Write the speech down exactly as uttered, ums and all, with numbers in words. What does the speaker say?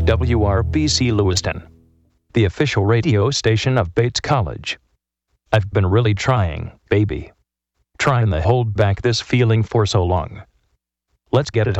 W R B C Lewiston, the official radio station of Bates College. I've been really trying, baby. Trying to hold back this feeling for so long. Let's get it